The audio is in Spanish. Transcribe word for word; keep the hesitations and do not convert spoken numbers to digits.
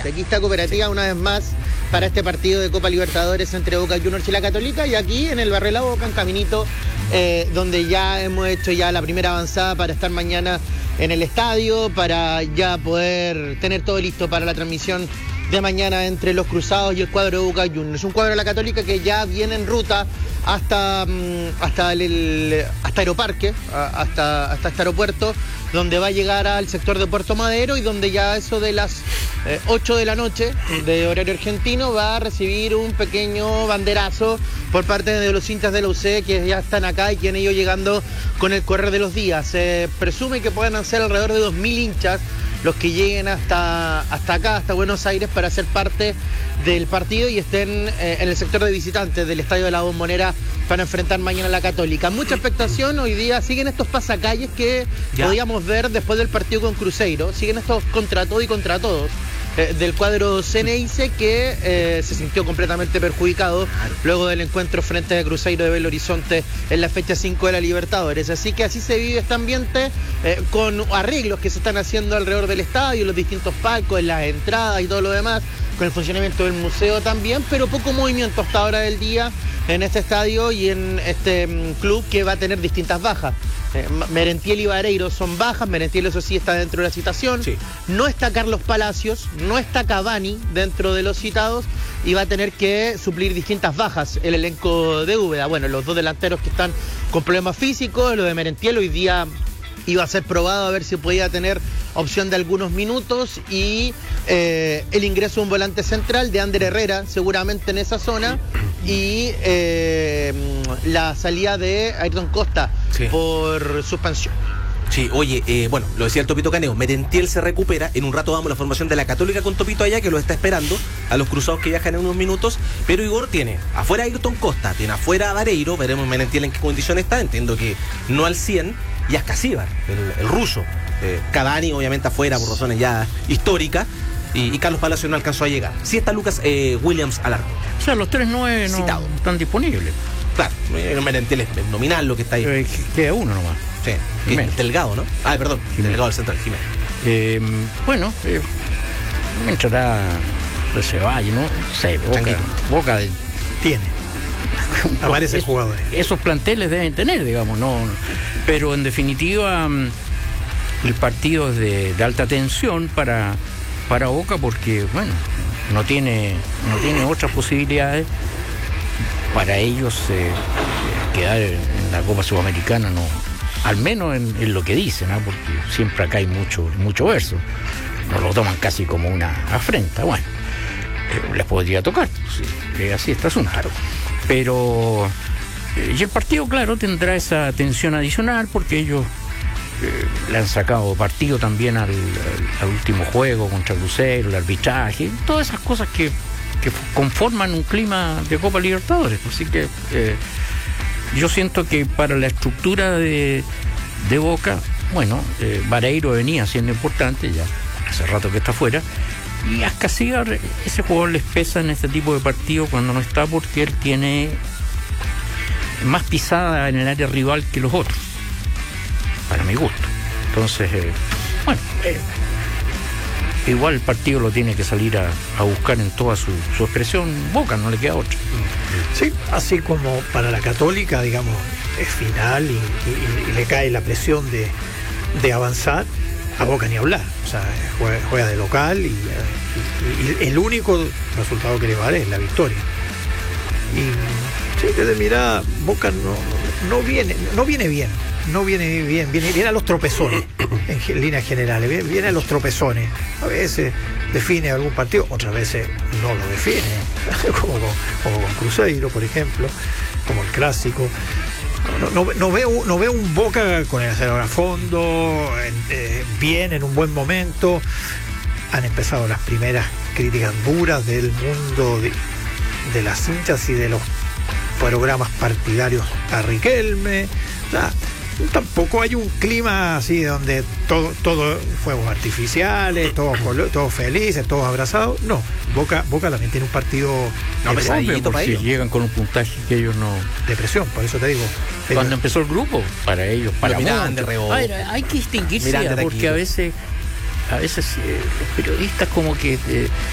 Cooperativa. Aquí está Cooperativa una vez más para este partido de Copa Libertadores entre Boca Juniors y la Católica, y aquí en el barrio La Boca, en Caminito, eh, donde ya hemos hecho ya la primera avanzada para estar mañana en el estadio, para ya poder tener todo listo para la transmisión de mañana entre los Cruzados y el cuadro de Boca Juniors. Un cuadro de la Católica que ya viene en ruta hasta, hasta, el, el, hasta Aeroparque, hasta, hasta este aeropuerto, donde va a llegar al sector de Puerto Madero y donde ya eso de las eh, ocho de la noche de horario argentino va a recibir un pequeño banderazo por parte de los hinchas de la U C que ya están acá y que han ido llegando con el correr de los días. Se presume que puedan ser alrededor de dos mil hinchas los que lleguen hasta, hasta acá, hasta Buenos Aires, para ser parte del partido y estén eh, en el sector de visitantes del Estadio de la Bombonera para enfrentar mañana a la Católica. Mucha expectación, hoy día siguen estos pasacalles que ¿Ya? podíamos ver después del partido con Cruzeiro, siguen estos contra todo y contra todos. Eh, del cuadro Ceneice que eh, se sintió completamente perjudicado luego del encuentro frente a Cruzeiro de Belo Horizonte en la fecha cinco de la Libertadores. Así que así se vive este ambiente eh, con arreglos que se están haciendo alrededor del estadio, los distintos palcos, en las entradas y todo lo demás, con el funcionamiento del museo también, pero poco movimiento hasta ahora del día en este estadio y en este um, club que va a tener distintas bajas. Eh, Merentiel y Vareiro son bajas. Merentiel, eso sí, está dentro de la citación. Sí. No está Carlos Palacios, no está Cavani dentro de los citados y va a tener que suplir distintas bajas el elenco de Úbeda. Bueno, los dos delanteros que están con problemas físicos, lo de Merentiel hoy día iba a ser probado a ver si podía tener opción de algunos minutos y eh, el ingreso de un volante central de Ander Herrera seguramente en esa zona y eh, la salida de Ayrton Costa sí. por suspensión. Sí, oye, eh, bueno, lo decía el Topito Caneo, Merentiel se recupera, en un rato damos la formación de la Católica con Topito allá, que lo está esperando, a los Cruzados que viajan en unos minutos, pero Igor tiene afuera a Ayrton Costa, tiene afuera a Vareiro, veremos Merentiel en qué condición está, entiendo que no al cien, y Ascasíbar, el, el ruso, eh, Cavani obviamente afuera por razones ya históricas, y, y Carlos Palacio no alcanzó a llegar. Sí está Lucas eh, Williams al arco. O sea, los tres nueve no Citado. están disponibles. Claro, Merentiel es nominal lo que está ahí. Eh, queda uno nomás. Sí, Jiménez. Delgado, ¿no? Ah, perdón, Jiménez. Delgado del central, Jiménez. Eh, bueno, eh, entrará Ceballos, ¿no? No sé, Boca, Boca de, tiene. Aparecen es, jugadores. Esos planteles deben tener, digamos, no, no. Pero en definitiva, el partido es de, de alta tensión para, para Boca porque, bueno, no tiene, no tiene otras posibilidades. Para ellos eh, quedar en la Copa Sudamericana no. Al menos en, en lo que dicen, ¿no? Porque siempre acá hay mucho, mucho verso. Nos lo toman casi como una afrenta. Bueno, eh, les podría tocar. Sí, eh, así está asunto. Pero eh, y el partido, claro, tendrá esa tensión adicional porque ellos eh, le han sacado partido también al, al, al último juego contra Cruzeiro, el arbitraje, todas esas cosas que, que conforman un clima de Copa Libertadores. Así que eh, yo siento que para la estructura de, de Boca, bueno, eh, Vareiro venía siendo importante, ya hace rato que está fuera, y Ascasíbar, ese jugador les pesa en este tipo de partido cuando no está porque él tiene más pisada en el área rival que los otros, para mi gusto. Entonces, eh, bueno, eh, igual el partido lo tiene que salir a, a buscar en toda su, su expresión. Boca no le queda otra. Sí, así como para la Católica, digamos, es final y, y, y le cae la presión de, de avanzar, a Boca ni hablar. O sea, juega, juega de local y, y, y el único resultado que le vale es la victoria. Y sí, desde mirada, Boca no, no viene, no viene bien. No viene bien, viene, viene a los tropezones, en líneas generales, viene, viene a los tropezones. A veces define algún partido, otras veces no lo define, como con, como con Cruzeiro, por ejemplo, como el clásico. No, no, no, veo, no veo un Boca con el acelerador a fondo, en, eh, bien, en un buen momento. Han empezado las primeras críticas duras del mundo de, de las hinchas y de los programas partidarios a Riquelme. O sea, tampoco hay un clima así donde todo, todo fuegos artificiales, todos, todos felices, todos abrazados. No, Boca, Boca también tiene un partido no, pesadito para ellos. Llegan con un puntaje que ellos no. Depresión, por eso te digo. Cuando ellos... empezó el grupo, para ellos, para muchos. A ver, hay que distinguirse porque a veces, a veces eh, los periodistas como que eh,